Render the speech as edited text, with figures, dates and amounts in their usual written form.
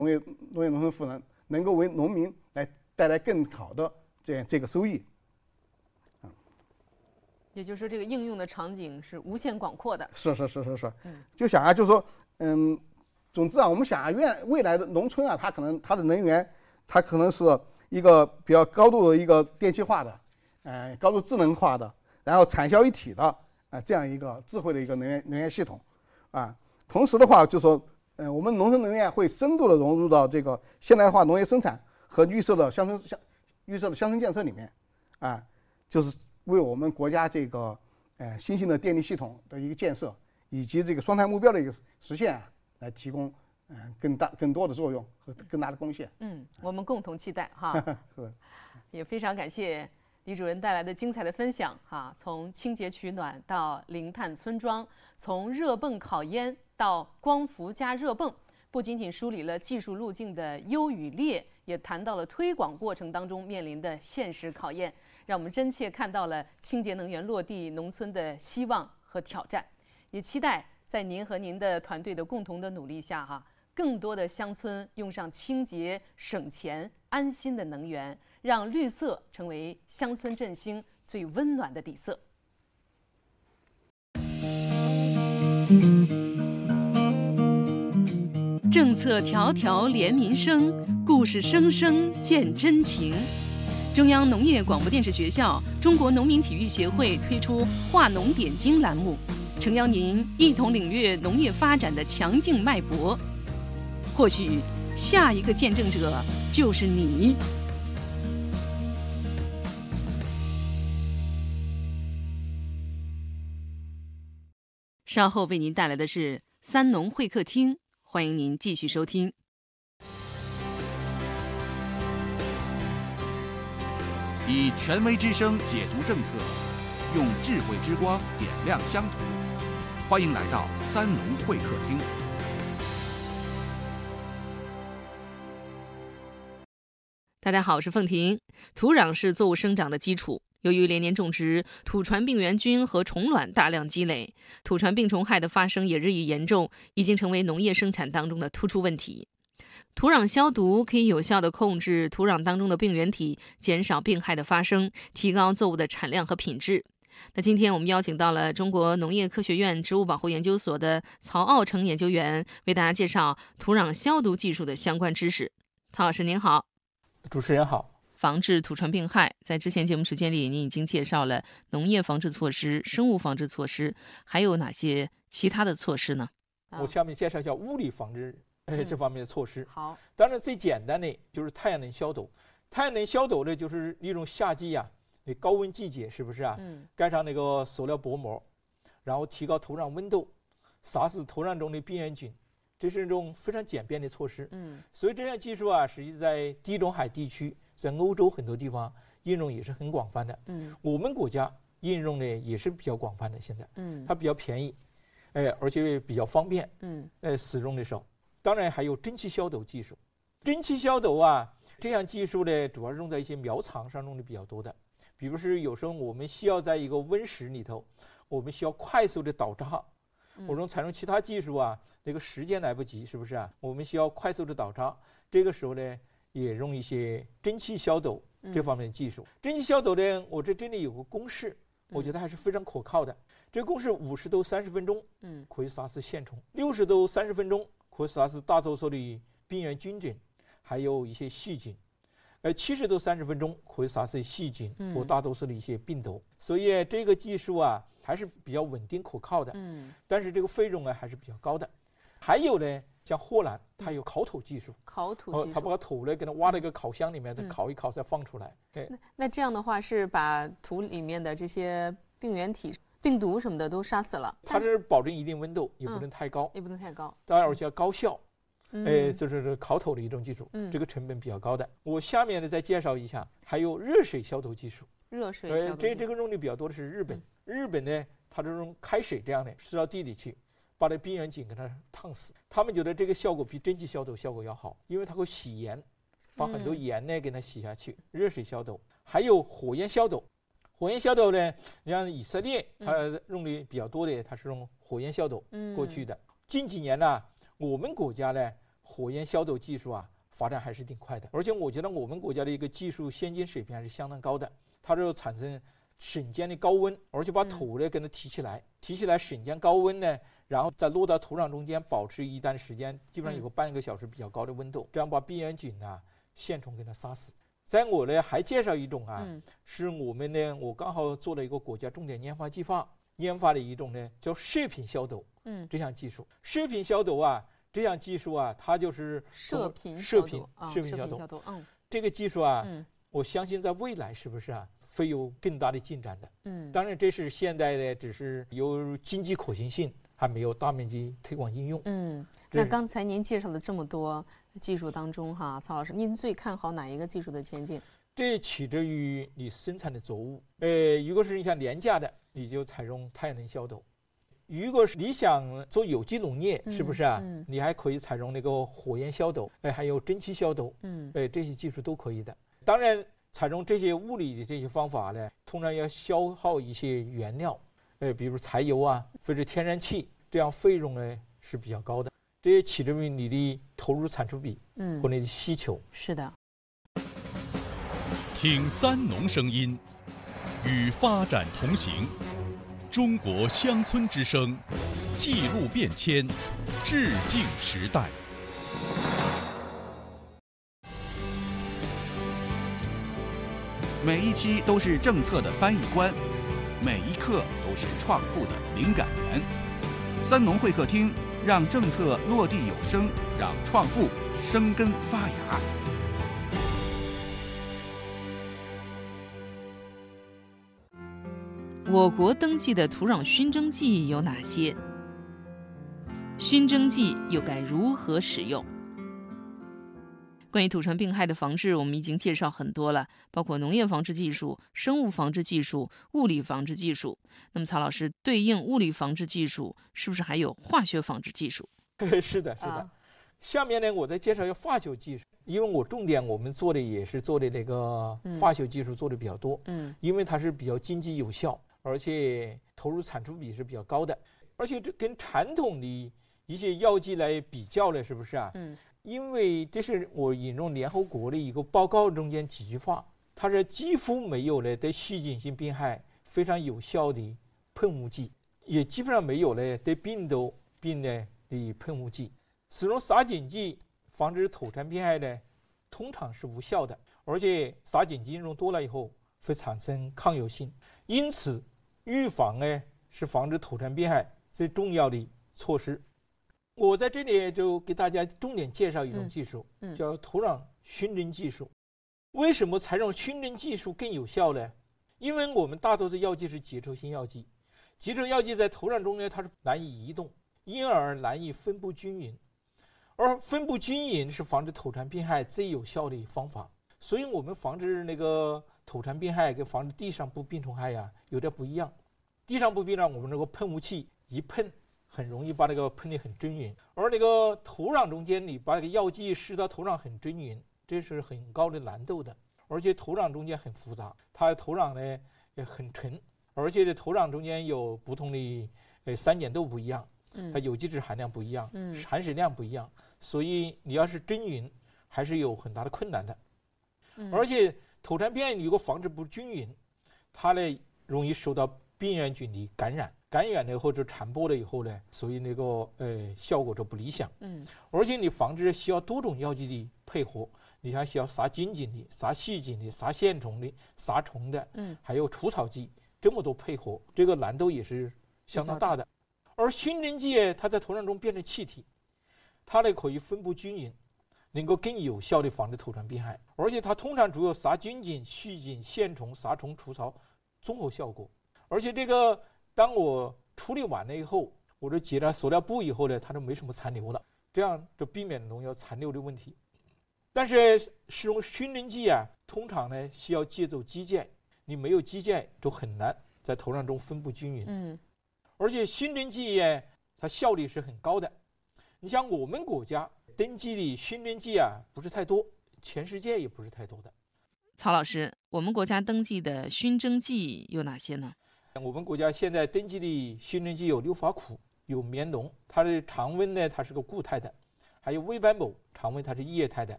农业农村赋能够为农民来带来更好的这个收益。 也就是说，这个应用的场景是无限广阔的。 是，就想啊，就是说，总之啊，我们想啊，未来的农村啊，它的能源，它可能是一个比较高度的一个电气化的，高度智能化的，然后产销一体的这样一个智慧的一个能源系统啊。同时的话，就说，我们农村能源会深度的融入到这个现代化农业生产和绿色的乡村建设里面啊，就是为我们国家这个新兴的电力系统的一个建设，以及这个双碳目标的一个实现啊，来提供更多的作用和更大的贡献。 我们共同期待哈。也非常感谢李主任带来的精彩的分享哈，从清洁取暖到零碳村庄，从热泵烤烟到光伏加热泵，不仅仅梳理了技术路径的优与劣，也谈到了推广过程当中面临的现实考验，让我们真切看到了清洁能源落地农村的希望和挑战。也期待在您和您的团队的共同的努力下哈，更多的乡村用上清洁、省钱、安心的能源，让绿色成为乡村振兴最温暖的底色。政策条条连民生，故事声声见真情。中央农业广播电视学校、中国农民体育协会推出“化农点睛”栏目，诚邀您一同领略农业发展的强劲脉搏。或许下一个见证者就是你。稍后为您带来的是三农会客厅，欢迎您继续收听。 以权威之声解读政策，用智慧之光点亮乡土。欢迎来到三农会客厅。 大家好，我是凤婷。土壤是作物生长的基础，由于连年种植，土传病原菌和虫卵大量积累，土传病虫害的发生也日益严重，已经成为农业生产当中的突出问题。土壤消毒可以有效地控制土壤当中的病原体，减少病害的发生，提高作物的产量和品质。那今天我们邀请到了中国农业科学院植物保护研究所的曹傲成研究员，为大家介绍土壤消毒技术的相关知识。曹老师您好。 主持人好。 防治土传病害，在之前节目时间里您已经介绍了农业防治措施、生物防治措施，还有哪些其他的措施呢？ 我下面介绍一下物理防治这方面的措施。 好， 当然最简单的就是太阳能消毒。太阳能消毒呢，就是利用夏季啊，那高温季节是不是啊？盖上那个塑料薄膜，然后提高土壤温度，杀死土壤中的病原菌，这是一种非常简便的措施。所以这项技术啊，实际在地中海地区，在欧洲很多地方应用也是很广泛的。我们国家应用呢也是比较广泛的。现在，它比较便宜，而且比较方便。使用的时候，当然还有蒸汽消毒技术。蒸汽消毒啊，这项技术呢，主要是用在一些苗场上用的比较多的。比如是有时候我们需要在一个温室里头，我们需要快速的倒渣，我们采用其他技术啊，那个时间来不及，是不是啊？我们需要快速的倒渣，这个时候呢，也用一些蒸汽消毒这方面的技术。蒸汽消毒呢，我这里有个公式，我觉得还是非常可靠的。这个公式50到30分钟，可以杀死线虫；60到30分钟可以杀死大多数的病原菌种，还有一些细菌。70到30分钟可以杀死细菌和大多数的一些病毒。所以这个技术啊，还是比较稳定可靠的。但是这个费用啊还是比较高的。还有呢，像荷兰，它有烤土技术。 烤土技术， 它把土呢给它挖到一个烤箱里面，再烤一烤，再放出来。 那这样的话是把土里面的这些病原体、病毒什么的都杀死了。 它是保证一定温度，也不能太高， 也不能太高， 当然而且要高效。就是烤土的一种技术，这个成本比较高的。我下面呢再介绍一下，还有热水消毒技术。 热水消毒， 这个用的比较多的是日本。日本呢，它这种开水这样的施到地里去，把这病原菌给它烫死。他们觉得这个效果比蒸汽消毒效果要好，因为它会洗盐，把很多盐呢给它洗下去。热水消毒，还有火焰消毒。火焰消毒呢，像以色列它用的比较多的，它是用火焰消毒过去的。近几年呢，我们国家呢， 火焰消斗技术啊发展还是挺快的，而且我觉得我们国家的一个技术先进水平还是相当高的。它就产生瞬间的高温，而且把土呢给它提起来，瞬间高温呢，然后再落到土壤中间，保持一段时间，基本上有个半个小时比较高的温度，这样把病原菌啊、线虫给它杀死。在我呢还介绍一种啊，是我们呢我刚好做了一个国家重点研发计划，研发的一种呢叫射频消斗，这项技术。射频消斗啊，这项技术啊，它就是射频消斗，这个技术啊，我相信在未来是不是啊，会有更大的进展的。当然这是现在的只是有经济可行性，还没有大面积推广应用。 那刚才您介绍了这么多技术当中哈，曹老师，您最看好哪一个技术的前景？ 这取决于你生产的作物。如果是你想廉价的，你就采用太阳能消斗；如果是你想做有机农业，是不是啊？你还可以采用那个火焰消斗，还有蒸汽消斗，这些技术都可以的。当然，采用这些物理的这些方法呢，通常要消耗一些原料，比如柴油啊，或者天然气，这样费用呢是比较高的。这也起决于你的投入产出比，和你的需求。 是的。 听三农声音，与发展同行。中国乡村之声，记录变迁，致敬时代。 每一期都是政策的翻译官，每一刻都是创富的灵感源。三农会客厅，让政策落地有声，让创富生根发芽。 我国登记的土壤熏蒸剂有哪些？熏蒸剂又该如何使用？关于土传病害的防治，我们已经介绍很多了，包括农业防治技术、生物防治技术、物理防治技术。那么曹老师，对应物理防治技术，是不是还有化学防治技术？ 是的。下面呢，我再介绍一下化学技术，因为我重点我们做的也是做的那个化学技术做的比较多，因为它是比较经济有效，而且投入产出比是比较高的，而且这跟传统的一些药剂来比较呢，是不是啊？因为这是我引用联合国的一个报告中间几句话，它是几乎没有了对细菌性病害非常有效的喷雾剂，也基本上没有了对病毒病的喷雾剂。使用杀菌剂防止土传病害呢，通常是无效的，而且杀菌剂用多了以后会产生抗药性，因此预防呢是防止土传病害最重要的措施。我在这里就给大家重点介绍一种技术，叫土壤熏蒸技术。为什么采用熏蒸技术更有效呢？因为我们大多数药剂是结构性药剂，结构药剂在土壤中呢它是难以移动，因而难以分布均匀，而分布均匀是防止土传病害最有效的方法。所以我们防治那个土传病害跟防治地上部病虫害呀有点不一样。地上部病呢，我们那个喷雾器一喷很容易把那个喷得很均匀，而那个土壤中间你把那个药剂施到土壤很均匀，这是很高的难度的，而且土壤中间很复杂，它的土壤呢也很纯，而且这土壤中间有不同的酸碱度不一样，它有机质含量不一样，含水量不一样，所以你要是均匀还是有很大的困难的。而且土传病害如果防治不均匀，它呢容易受到病原菌的感染了或者传播了以后呢，所以那个效果就不理想。而且你防治需要多种药剂的配合，你还需要杀菌剂的、杀细菌的、杀线虫的、杀虫的，还有除草剂，这么多配合，这个难度也是相当大的。而熏蒸剂它在土壤中变成气体，它呢可以分布均匀，能够更有效的防治土传病害，而且它通常主要杀菌菌、细菌、线虫、杀虫、除草综合效果。而且这个当我处理完了以后，我就结了塑料布以后呢，它就没什么残留了，这样就避免农药残留的问题。但是使用熏蒸剂啊，通常呢需要借助机械，你没有机械就很难在土壤中分布均匀。而且熏蒸剂它效率是很高的。你像我们国家登记的熏蒸剂啊不是太多，全世界也不是太多的。 曹老师，我们国家登记的熏蒸剂有哪些呢？ 我们国家现在登记的熏蒸剂有硫化钴、有棉龙，它的常温呢它是个固态的， 还有微斑某，常问它是液态的。